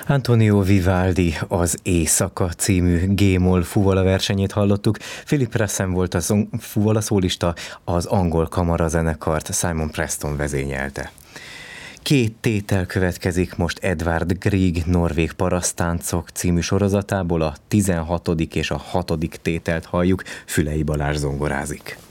Antonio Vivaldi az Éjszaka című G-moll fuvola versenyét hallottuk. Philip Rassen volt a fuvola szólista, az angol kamarazenekart Simon Preston vezényelte. 2 tétel következik most Edvard Grieg norvég paraszttáncok című sorozatából, a 16. és a 6. tételt halljuk, Fülei Balázs zongorázik.